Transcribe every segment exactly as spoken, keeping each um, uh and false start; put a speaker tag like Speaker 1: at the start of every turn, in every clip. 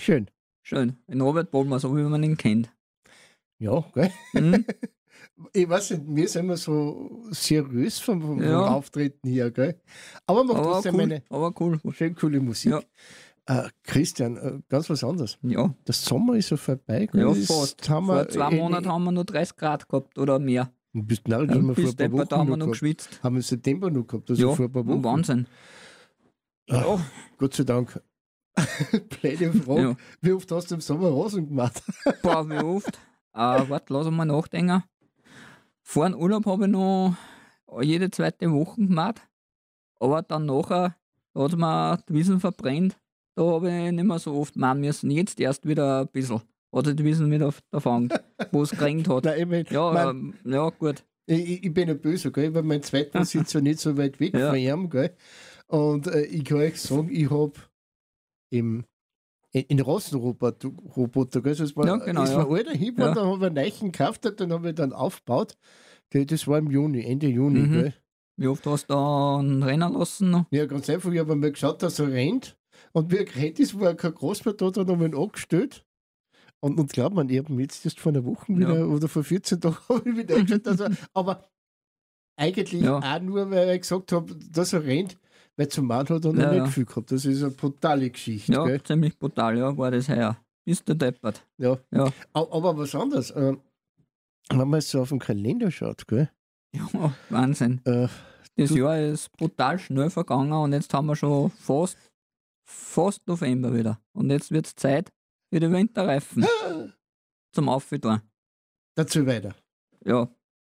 Speaker 1: Schön.
Speaker 2: Schön. Den Robert Bollmer, so wie man ihn kennt.
Speaker 1: Ja, gell?
Speaker 2: Mhm.
Speaker 1: Ich weiß nicht, wir sind immer so seriös vom, vom, vom
Speaker 2: Ja.
Speaker 1: Auftreten hier, gell? Aber macht
Speaker 2: Aber
Speaker 1: trotzdem
Speaker 2: cool,
Speaker 1: eine
Speaker 2: aber cool.
Speaker 1: schön coole Musik.
Speaker 2: Ja.
Speaker 1: Äh, Christian, äh, ganz was anderes.
Speaker 2: Ja,
Speaker 1: Der Sommer ist so vorbei. gell?
Speaker 2: ja
Speaker 1: Das
Speaker 2: fast.
Speaker 1: haben
Speaker 2: Vor
Speaker 1: wir
Speaker 2: zwei
Speaker 1: in-
Speaker 2: Monaten haben wir nur dreißig Grad gehabt oder mehr.
Speaker 1: Bis, nein, das
Speaker 2: Ja,
Speaker 1: haben wir vor
Speaker 2: bis
Speaker 1: ein paar
Speaker 2: deppert, da
Speaker 1: Wochen
Speaker 2: haben wir
Speaker 1: noch
Speaker 2: noch
Speaker 1: gehabt.
Speaker 2: geschwitzt.
Speaker 1: Haben wir im September noch gehabt, also
Speaker 2: Ja,
Speaker 1: vor ein paar Wochen.
Speaker 2: Wahnsinn.
Speaker 1: Ah,
Speaker 2: Ja,
Speaker 1: Gott sei Dank. Blöde Frage.
Speaker 2: ja.
Speaker 1: Wie oft hast du im Sommer Rasen gemacht?
Speaker 2: Boah, wie oft. Äh, warte, lass mal nachdenken. Vor dem Urlaub habe ich noch jede zweite Woche gemacht. Aber dann nachher hat es mir die Wiesen verbrennt. Da habe ich nicht mehr so oft machen müssen. Jetzt erst wieder ein bisschen. Hat sich die Wiesen wieder erfangen, wo es geregnet hat.
Speaker 1: Nein, ich, mein,
Speaker 2: Ja,
Speaker 1: mein,
Speaker 2: ähm, ja, gut.
Speaker 1: ich, ich bin ja böse, gell? Weil mein zweiter sitzt ja nicht so weit weg
Speaker 2: Ja.
Speaker 1: von ihm. Gell? Und äh, ich kann euch sagen, ich habe im in, in Rostenroboter, Roboter, gell? Das war,
Speaker 2: Ja, genau,
Speaker 1: ist
Speaker 2: ja.
Speaker 1: mir alter Hip,
Speaker 2: Ja.
Speaker 1: dann habe ich einen neuen gekauft, den habe ich dann aufgebaut. Der- Das war im Juni, Ende Juni.
Speaker 2: Mhm.
Speaker 1: Gell?
Speaker 2: Wie oft hast du da einen rennen lassen? Noch?
Speaker 1: Ja, ganz einfach, ich habe mal geschaut, dass er rennt. Und wie er gerannt ist, war kein Großmann da, dann habe ich ihn angestellt. Und, und glaub man, ich habe ihn jetzt erst vor einer Woche
Speaker 2: Ja.
Speaker 1: wieder, oder vor vierzehn Tagen habe ich wieder eingeschaut. Dass er, aber eigentlich
Speaker 2: Ja.
Speaker 1: auch nur, weil ich gesagt habe, dass er rennt, weil zum Mann hat er noch
Speaker 2: Ja,
Speaker 1: nicht
Speaker 2: ja.
Speaker 1: Gefühl gehabt. Das ist eine brutale Geschichte.
Speaker 2: Ja,
Speaker 1: Gell?
Speaker 2: ziemlich brutal, ja, war das heuer. Bist du deppert.
Speaker 1: Ja.
Speaker 2: Ja.
Speaker 1: Aber, aber was anderes, äh, wenn man jetzt so auf den Kalender schaut, gell?
Speaker 2: Ja, Wahnsinn.
Speaker 1: Äh,
Speaker 2: Das
Speaker 1: Du-
Speaker 2: Jahr ist brutal schnell vergangen und jetzt haben wir schon fast, fast November wieder. Und jetzt wird es Zeit für die Winterreifen zum Aufgetan.
Speaker 1: dazu weiter.
Speaker 2: Ja.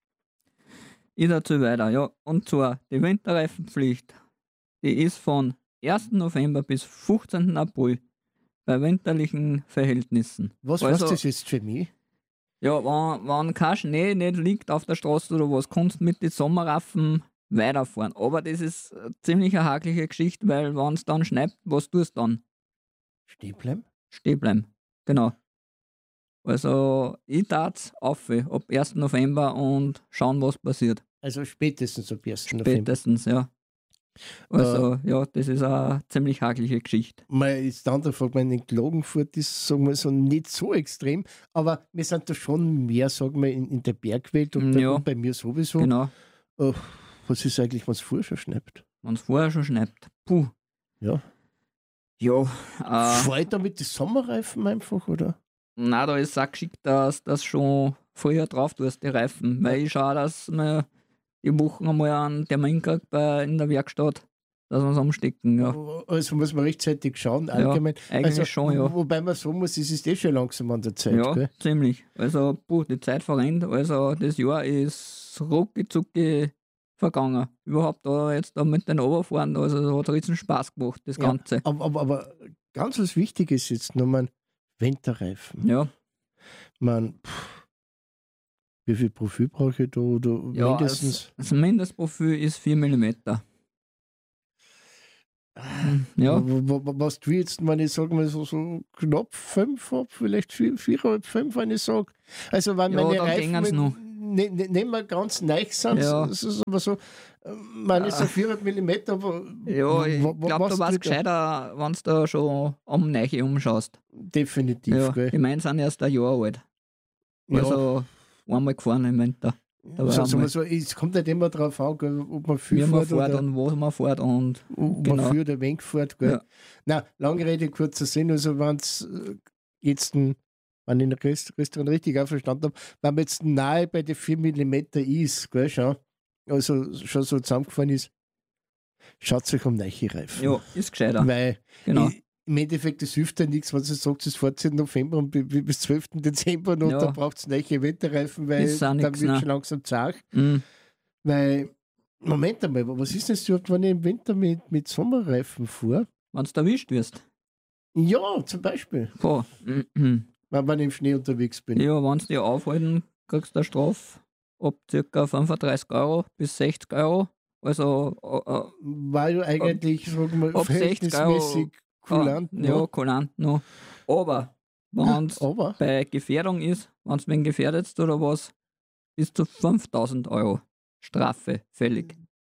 Speaker 2: Ich dazu weiter, ja. Und zwar die Winterreifenpflicht, die ist von ersten November bis fünfzehnten April bei winterlichen Verhältnissen.
Speaker 1: Was
Speaker 2: Also-
Speaker 1: heißt das jetzt für mich?
Speaker 2: Ja, wenn, wenn kein Schnee nicht liegt auf der Straße oder was, kannst du mit den Sommerreifen weiterfahren. Aber das ist eine ziemlich eine hakelige Geschichte, weil wenn es dann schneit, was tust du dann?
Speaker 1: Stehen bleiben?
Speaker 2: Stehen bleiben. Genau. Also ich tat's auf ab ersten November und schauen, was passiert.
Speaker 1: Also spätestens ab ersten November.
Speaker 2: Spätestens, ja. Also ja, das ist eine ziemlich hakelige Geschichte.
Speaker 1: Mal ist die andere Frage, wenn in Klagenfurt ist, sagen wir so, nicht so extrem, aber wir sind da schon mehr, sagen wir, in, in der Bergwelt und,
Speaker 2: Ja.
Speaker 1: bei, und bei mir sowieso.
Speaker 2: Genau.
Speaker 1: Äh, was ist eigentlich, was vorher schon schnappt?
Speaker 2: Wenn es vorher schon schneit. Puh.
Speaker 1: Ja.
Speaker 2: Ja. Äh,
Speaker 1: Fahr ich da mit den Sommerreifen einfach, oder?
Speaker 2: Nein, da ist es auch geschickt, dass das schon früher drauf tust, die Reifen. Weil ich schaue, dass wir die Wochen einmal einen Termin kriegt bei, in der Werkstatt, dass wir es umstecken. Ja.
Speaker 1: Also muss man rechtzeitig schauen,
Speaker 2: Ja,
Speaker 1: allgemein.
Speaker 2: eigentlich
Speaker 1: also,
Speaker 2: schon, ja.
Speaker 1: Wobei man sagen muss, es ist eh schon langsam an der Zeit.
Speaker 2: Ja,
Speaker 1: Gell?
Speaker 2: ziemlich. Also, puh, die Zeit verrennt. Also, das Jahr ist rucki zucki vergangen. Überhaupt da jetzt da mit den Oberfahren, also da hat es riesen Spaß gemacht, das
Speaker 1: Ja.
Speaker 2: Ganze.
Speaker 1: Aber, aber, aber ganz was Wichtiges jetzt nochmal, Winterreifen.
Speaker 2: Ja,
Speaker 1: Man, pff, wie viel Profil brauche ich da? Oder
Speaker 2: ja
Speaker 1: mindestens?
Speaker 2: das, das Mindestprofil ist vier Millimeter. Ja,
Speaker 1: W- w- w- Was du jetzt, wenn ich sage mal so, so knapp fünf habe, vielleicht vier, viereinhalb, fünf, wenn ich sage. Also wenn
Speaker 2: Ja,
Speaker 1: meine
Speaker 2: dann
Speaker 1: Reifen
Speaker 2: gingen's noch.
Speaker 1: ne- ne- nicht mehr ganz neu sind,
Speaker 2: Ja.
Speaker 1: so, so, aber so, äh, man ist so viereinhalb Millimeter, aber
Speaker 2: ja ich
Speaker 1: wa- wa-
Speaker 2: glaube,
Speaker 1: was
Speaker 2: du warst
Speaker 1: tut er?
Speaker 2: gescheiter, wenn du da schon am Neiche umschaust.
Speaker 1: Definitiv,
Speaker 2: Ja,
Speaker 1: gell?
Speaker 2: die meinen sind erst ein Jahr alt.
Speaker 1: Ja.
Speaker 2: Also einmal gefahren im Winter. da war
Speaker 1: so, so,
Speaker 2: einmal-
Speaker 1: so, es kommt nicht immer darauf an, gell, ob man viel
Speaker 2: Wie man
Speaker 1: fährt
Speaker 2: fährt
Speaker 1: oder
Speaker 2: und wo man fährt und
Speaker 1: ob
Speaker 2: genau.
Speaker 1: man viel oder wenig fährt. Gell?
Speaker 2: Ja.
Speaker 1: Na, lange Rede, kurzer Sinn. Also, wenn es jetzt, ein- wenn ich den Rest, Restaurant richtig auch verstanden habe, wenn man jetzt nahe bei den vier Millimeter ist, gell, schau, also schon so zusammengefahren ist, schaut euch um neue Reifen.
Speaker 2: ja, ist gescheiter.
Speaker 1: Weil
Speaker 2: Genau.
Speaker 1: i- im Endeffekt, das hilft ja nichts, wenn du sagst, es fährt im November und bi- bi- bis zwölften Dezember noch,
Speaker 2: Ja.
Speaker 1: dann braucht es neue Winterreifen, weil
Speaker 2: Ist auch
Speaker 1: dann
Speaker 2: nix,
Speaker 1: wird
Speaker 2: ne?
Speaker 1: schon langsam zart.
Speaker 2: Mhm.
Speaker 1: Weil, Moment einmal, was ist denn das überhaupt, wenn ich im Winter mit, mit Sommerreifen fahre?
Speaker 2: Wenn du erwischt wirst.
Speaker 1: Ja, zum Beispiel,
Speaker 2: Boah. Mhm.
Speaker 1: wenn man im Schnee unterwegs bin.
Speaker 2: Ja, wenn sie dich aufhalten, kriegst du eine Strafe ab ca. fünfunddreißig Euro bis sechzig Euro. Also äh, äh,
Speaker 1: War ja eigentlich, sagen wir,
Speaker 2: ab sechzig Euro,
Speaker 1: verhältnismäßig kulant.
Speaker 2: äh, ja, kulant noch. Aber wenn es
Speaker 1: Aber,
Speaker 2: bei Gefährdung ist, wenn es wen gefährdet oder was, bis zu fünftausend Euro Strafe fällig.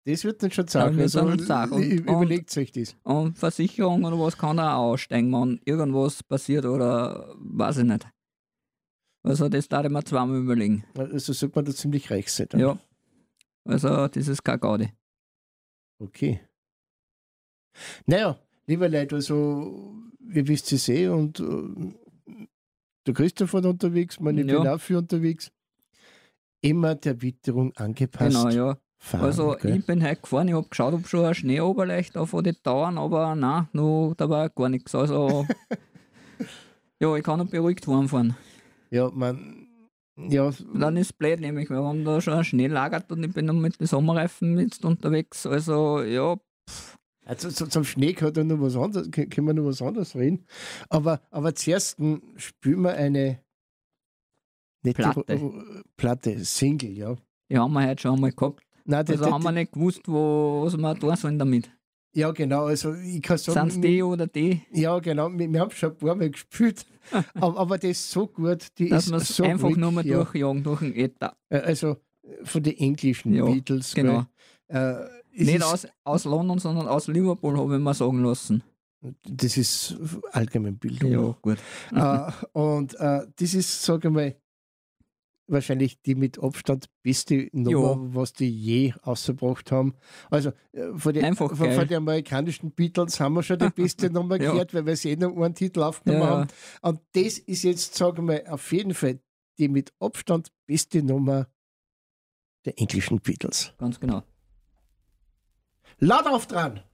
Speaker 1: Das wird dann schon
Speaker 2: Da
Speaker 1: sagen.
Speaker 2: wird
Speaker 1: Also,
Speaker 2: dann sagen. Und-
Speaker 1: ü- überlegt euch das.
Speaker 2: Und Versicherung oder was kann da auch aussteigen, wenn irgendwas passiert oder weiß ich nicht. Also das darf ich mir zweimal überlegen.
Speaker 1: Also sollte man da ziemlich reich sein. Dann.
Speaker 2: Ja. Also das ist kein Gaudi.
Speaker 1: Okay. Naja, lieber Leute, also, ihr wisst es eh und äh, der Christoph war unterwegs, meine, ich
Speaker 2: Ja.
Speaker 1: bin auch viel unterwegs. Immer der Witterung angepasst.
Speaker 2: Genau, ja.
Speaker 1: Fahren,
Speaker 2: Also
Speaker 1: gell?
Speaker 2: ich bin heute gefahren, ich habe geschaut, ob schon ein Schneeoberleicht da von den Tauern, aber nein, noch, da war gar nichts. Also ja, ich kann noch beruhigt heimfahren.
Speaker 1: Ja, man, ja,
Speaker 2: Dann ist es blöd, nämlich, weil wenn da schon ein Schnee lagert und ich bin noch mit den Sommerreifen jetzt unterwegs. Also ja,
Speaker 1: also so, zum Schnee kann da noch was anderes, können können wir noch was anderes reden. Aber, aber zuerst m, spielen wir eine nicht die-
Speaker 2: Platte.
Speaker 1: äh, Platte, Single, ja.
Speaker 2: die haben wir heute schon einmal gehabt.
Speaker 1: Nein, die,
Speaker 2: Also haben wir nicht gewusst, wo, was wir tun sollen damit.
Speaker 1: ja, genau, also ich kann sagen,
Speaker 2: Sind es die oder die?
Speaker 1: ja, genau, wir, wir haben schon ein paar Mal gespielt, aber, aber das ist so gut, die
Speaker 2: Dass
Speaker 1: ist
Speaker 2: wir es
Speaker 1: so
Speaker 2: einfach
Speaker 1: ruhig,
Speaker 2: nur mal
Speaker 1: ja.
Speaker 2: durchjagen durch den Äther.
Speaker 1: Äh, Also von den englischen
Speaker 2: Ja,
Speaker 1: Beatles.
Speaker 2: genau.
Speaker 1: Weil, äh, es
Speaker 2: Nicht
Speaker 1: ist,
Speaker 2: aus, aus London, sondern aus Liverpool, habe ich mir sagen lassen.
Speaker 1: Das ist Allgemeinbildung.
Speaker 2: Ja, gut.
Speaker 1: Äh, und äh, das ist, sage ich mal, wahrscheinlich die mit Abstand beste Nummer, was die je ausgebracht haben. Also äh, von den,
Speaker 2: Einfach
Speaker 1: von,
Speaker 2: geil.
Speaker 1: von den amerikanischen Beatles haben wir schon die beste Nummer
Speaker 2: Ja.
Speaker 1: gehört, weil wir sie eh noch einen Titel aufgenommen
Speaker 2: Ja,
Speaker 1: haben. Und das ist jetzt, sage ich mal, auf jeden Fall die mit Abstand beste Nummer der englischen Beatles.
Speaker 2: ganz genau.
Speaker 1: Laut auf dran!